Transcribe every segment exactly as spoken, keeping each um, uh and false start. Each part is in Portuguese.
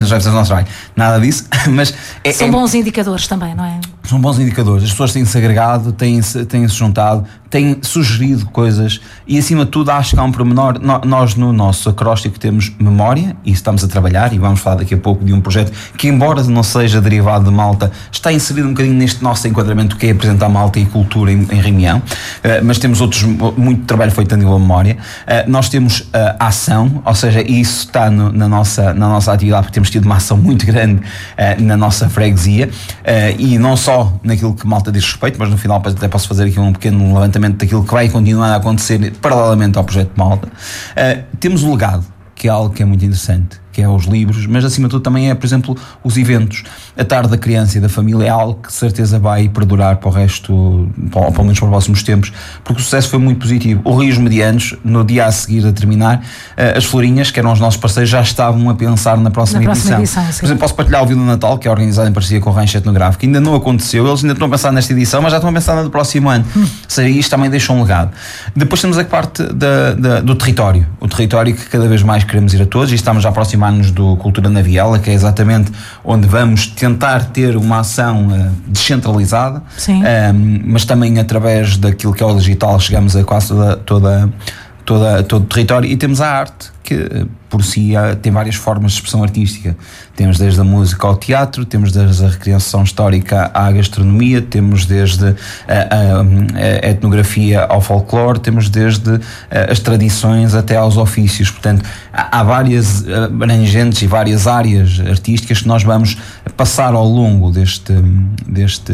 já fizemos o nosso trabalho. Nada disso, mas... É, São é, bons indicadores também, não é? São bons indicadores. As pessoas têm-se agregado, têm-se, têm-se juntado, têm sugerido coisas e, acima de tudo, acho que há um pormenor. Nós, no nosso acróstico, temos memória e estamos a trabalhar, e vamos falar daqui a pouco de um projeto que, embora não seja derivado de Malta, está inserido um bocadinho neste nosso enquadramento, que é apresentar Malta e cultura em, em Reunião, uh, mas temos outros, muito trabalho feito a nível de memória. Uh, nós temos uh, ação, ou seja, isso está no, na, nossa, na nossa atividade, porque temos tido uma ação muito grande uh, na nossa freguesia, uh, e não só naquilo que Malta diz respeito, mas no final até posso fazer aqui um pequeno levantamento daquilo que vai continuar a acontecer paralelamente ao projeto de Malta. Uh, temos o legado, que é algo que é muito interessante, que é os livros, mas acima de tudo também é, por exemplo, os eventos. A Tarde da Criança e da Família é algo que de certeza vai perdurar para o resto, ou pelo menos para os próximos tempos, porque o sucesso foi muito positivo. O Rios Medianos, no dia a seguir a terminar, as Florinhas, que eram os nossos parceiros, já estavam a pensar na próxima, na próxima edição. edição por exemplo, posso partilhar o Vila Natal, que é organizado em parceria com o Rancho Etnográfico, que ainda não aconteceu, eles ainda estão a pensar nesta edição, mas já estão a pensar na do próximo ano. Hum. Ou seja, isto também deixa um legado. Depois temos a parte da, da, do território, o território que cada vez mais queremos ir a todos, e estamos a aproximar-nos do Cultura na Viela, que é exatamente onde vamos tentar ter uma ação uh, descentralizada, um, mas também através daquilo que é o digital chegamos a quase toda, toda, toda, todo o território, e temos a arte, que por si tem várias formas de expressão artística. Temos desde a música ao teatro, temos desde a recriação histórica à gastronomia, temos desde a, a, a etnografia ao folclore, temos desde a, as tradições até aos ofícios. Portanto, há, há várias abrangentes e várias áreas artísticas que nós vamos passar ao longo deste, deste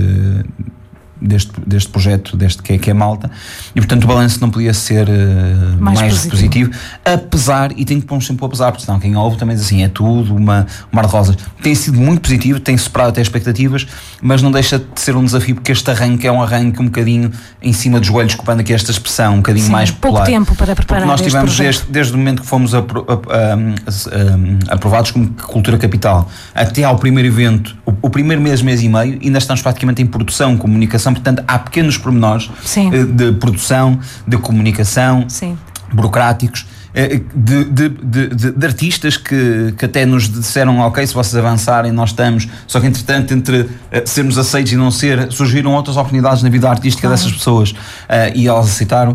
Deste, deste projeto, deste que é, que é Malta, e portanto o balanço não podia ser uh, mais, mais positivo. positivo, apesar, e tenho que pôr sempre o apesar, porque senão quem ouve também diz assim, é tudo uma, uma mar de rosas. Tem sido muito positivo, tem superado até expectativas, mas não deixa de ser um desafio, porque este arranque é um arranque um bocadinho em cima dos joelhos, ocupando aqui esta expressão um bocadinho Sim, mais popular. Pouco tempo para preparar. Porque nós tivemos desde, desde o momento que fomos apro, ap, um, um, aprovados como Cultura Capital até ao primeiro evento, o, o primeiro mês, mês e meio, ainda estamos praticamente em produção, comunicação. Portanto, há pequenos pormenores de produção, de comunicação, Sim. burocráticos, de, de, de, de, de artistas que, que até nos disseram, ok, se vocês avançarem nós estamos, só que entretanto entre uh, sermos aceitos e não ser, surgiram outras oportunidades na vida artística ah. dessas pessoas, uh, e elas aceitaram.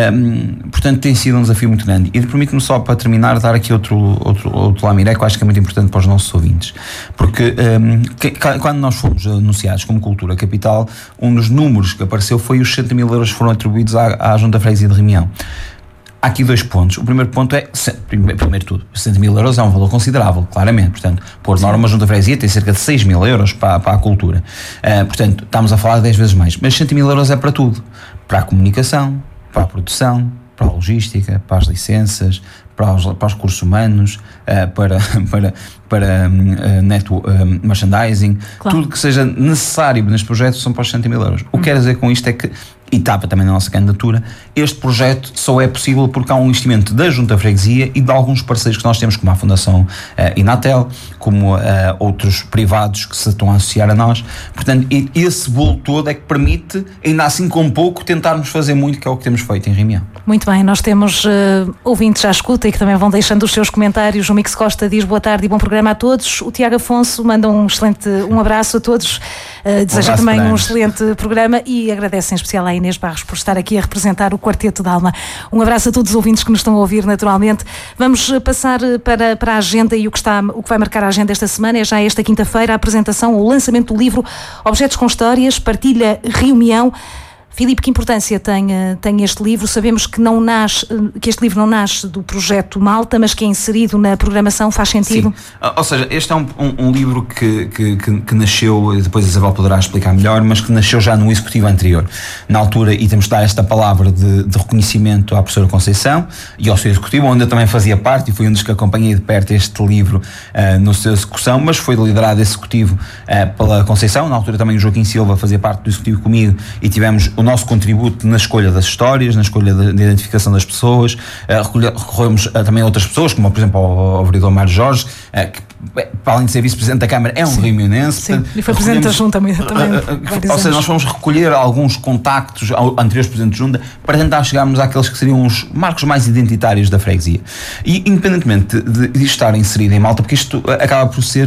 Um, portanto tem sido um desafio muito grande, e permite-me só, para terminar, dar aqui outro, outro, outro lamiré que eu acho que é muito importante para os nossos ouvintes, porque um, que, quando nós fomos anunciados como Cultura Capital, um dos números que apareceu foi os sessenta mil euros que foram atribuídos à, à Junta Freguesia de Reunião. Há aqui dois pontos. O primeiro ponto é, primeiro tudo, sessenta mil euros é um valor considerável, claramente. Portanto, por norma, a Junta Freguesia tem cerca de seis mil euros para, para a cultura. Uh, portanto, estamos a falar de dez vezes mais. Mas sessenta mil euros é para tudo. Para a comunicação, para a produção, para a logística, para as licenças, para os, para os recursos humanos, uh, para, para, para uh, net, uh, merchandising, claro. Tudo que seja necessário neste projeto são para os sessenta mil euros. O que hum. quero dizer com isto é que, e estava também na nossa candidatura, este projeto só é possível porque há um investimento da Junta Freguesia e de alguns parceiros que nós temos, como a Fundação uh, Inatel, como uh, outros privados que se estão a associar a nós. Portanto, esse bolo todo é que permite, ainda assim com pouco, tentarmos fazer muito, que é o que temos feito em Reunião. Muito bem, nós temos uh, ouvintes à escuta e que também vão deixando os seus comentários. O Mix Costa diz boa tarde e bom programa a todos. O Tiago Afonso manda um excelente um abraço a todos, uh, deseja um também um excelente programa e agradece em especial à Inês Barros por estar aqui a representar o Quarteto da Alma. Um abraço a todos os ouvintes que nos estão a ouvir naturalmente. Vamos passar para, para a agenda, e o que, está, o que vai marcar a agenda esta semana é já esta quinta-feira a apresentação, o lançamento do livro Objetos com Histórias, Partilha Reunião. Filipe, que importância tem, tem este livro? Sabemos que, não nasce, que este livro não nasce do projeto Malta, mas que é inserido na programação, faz sentido? Sim, ou seja, este é um, um, um livro que, que, que, que nasceu, depois a Isabel poderá explicar melhor, mas que nasceu já no executivo anterior. Na altura, e temos de dar esta palavra de, de reconhecimento à professora Conceição e ao seu executivo, onde eu também fazia parte e fui um dos que acompanhei de perto este livro uh, no seu execução, mas foi liderado executivo uh, pela Conceição. Na altura também o Joaquim Silva fazia parte do executivo comigo e tivemos o nosso contributo na escolha das histórias, na escolha da identificação das pessoas. Uh, recorremos uh, também a outras pessoas, como por exemplo ao, ao vereador Mário Jorge, uh, que para além de ser vice-presidente da Câmara é um reunionense. Sim, portanto, e foi presidente da Junta também. também uh, uh, ou seja, nós fomos recolher alguns contactos ao anteriores presidente de Junta para tentar chegarmos àqueles que seriam os marcos mais identitários da freguesia. E independentemente de, de estar inserido em Malta, porque isto acaba por ser